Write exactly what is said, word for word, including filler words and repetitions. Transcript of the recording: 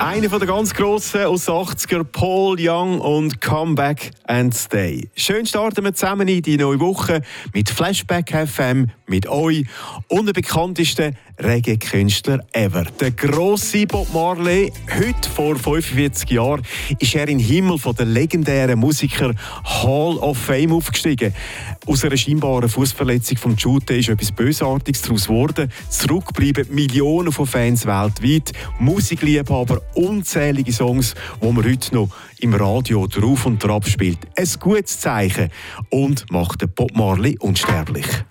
Einer der ganz Grossen aus den achtziger, Paul Young und Come Back and Stay. Schön starten wir zusammen in die neue Woche mit Flashback F M, mit euch und dem bekanntesten Reggae-Künstler ever. Der grosse Bob Marley. Heute, vor fünfundvierzig Jahren, ist er in den Himmel der legendären Musiker Hall of Fame aufgestiegen. Aus einer scheinbaren Fußverletzung vom Jute ist etwas Bösartiges daraus geworden. Zurück bleiben Millionen von Fans weltweit, Musikliebhaber, unzählige Songs, die man heute noch im Radio drauf und drauf spielt. Ein gutes Zeichen und macht den Bob Marley unsterblich.